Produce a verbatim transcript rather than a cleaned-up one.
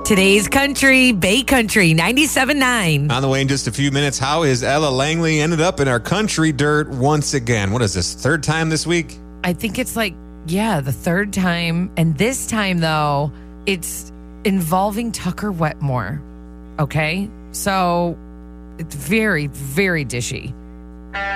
Today's country, Bay Country, ninety-seven point nine. On the way in just a few minutes, how is Ella Langley ended up in our country dirt once again? What is this, third time this week? I think it's like, yeah, the third time. And this time, though, it's involving Tucker Wetmore. Okay? So it's very, very dishy.